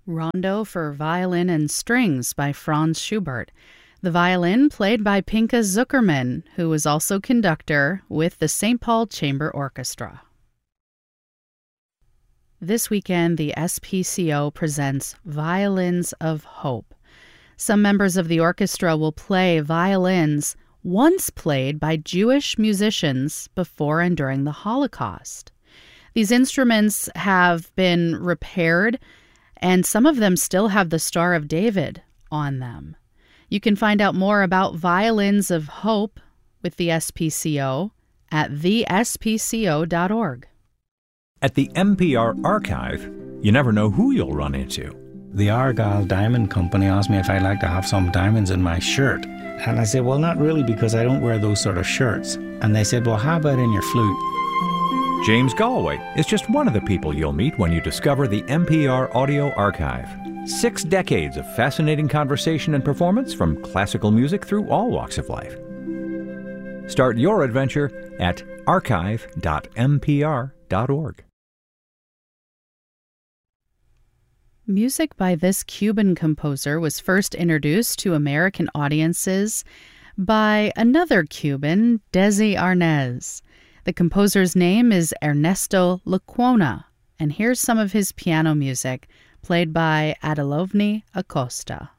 Rondo for Violin and Strings by Franz Schubert. The violin played by Pinka Zuckerman, who was also conductor with the St. Paul Chamber Orchestra. This weekend, the SPCO presents Violins of Hope. Some members of the orchestra will play violins once played by Jewish musicians before and during the Holocaust. These instruments have been repaired, and some of them still have the Star of David on them. You can find out more about Violins of Hope with the SPCO at thespco.org. At the NPR Archive, you never know who you'll run into. The Argyle Diamond Company asked me if I'd like to have some diamonds in my shirt. And I said, well, not really, because I don't wear those sort of shirts. And they said, well, how about in your flute? James Galway is just one of the people you'll meet when you discover the NPR Audio Archive. 6 decades of fascinating conversation and performance from classical music through all walks of life. Start your adventure at archive.mpr.org. Music by this Cuban composer was first introduced to American audiences by another Cuban, Desi Arnaz. The composer's name is Ernesto Lecuona, and here's some of his piano music, played by Adelovny Acosta.